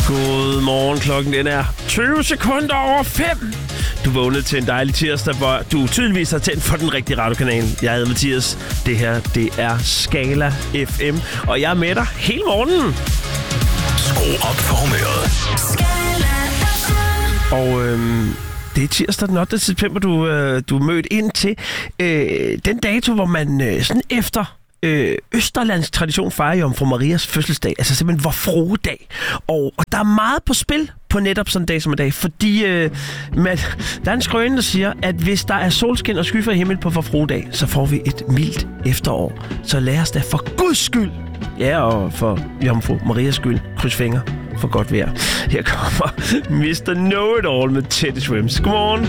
Godmorgen, klokken den er 20 sekunder over 5. Du vågnede til en dejlig tirsdag, hvor du tydeligvis har tændt for den rigtige radiokanal. Jeg hedder Mathias. Det her, det er Skala FM. Og jeg er med dig hele morgenen. Skru op for humøret. Og det er tirsdag den 8. september, du er mødt ind til. Den dato, hvor man sådan efter Østerlands tradition fejrer Jomfru Marias fødselsdag. Altså simpelthen vor frue dag. Og der er meget på spil på netop sådan en dag som i dag. Fordi der er en skrøne, der siger, at hvis der er solskin og skyfri himmel på vor frue dag, så får vi et mildt efterår. Så lad os da for Guds skyld, ja, og for Jomfru Marias skyld, kryds fingre for godt vejr. Her kommer Mr. Know-It-All med Teddy Swims. Godmorgen.